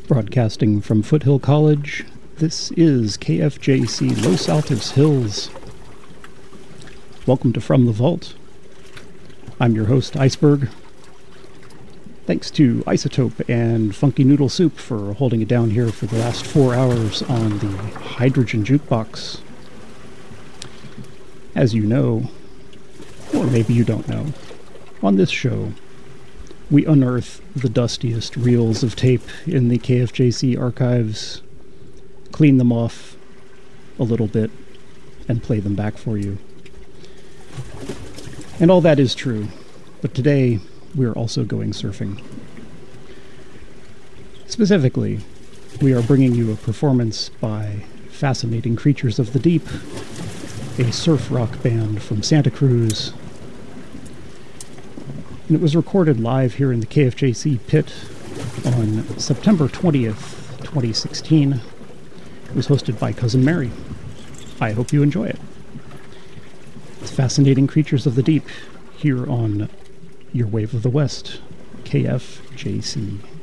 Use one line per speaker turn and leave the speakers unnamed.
Broadcasting from Foothill College, this is KFJC Los Altos Hills. Welcome to From the Vault. I'm your host, Iceberg. Thanks to Isotope and Funky Noodle Soup for holding it down here for the last 4 hours on the Hydrogen Jukebox. As you know, or maybe you don't know, on this show, we unearth the dustiest reels of tape in the KFJC archives, clean them off a little bit, and play them back for you. And all that is true, but today we're also going surfing. Specifically, we are bringing you a performance by Fascinating Creatures of the Deep, a surf rock band from Santa Cruz. And it was recorded live here in the KFJC pit on September 20th, 2016. It was hosted by Cousin Mary. I hope you enjoy it. It's Fascinating Creatures of the Deep here on Your Wave of the West, KFJC.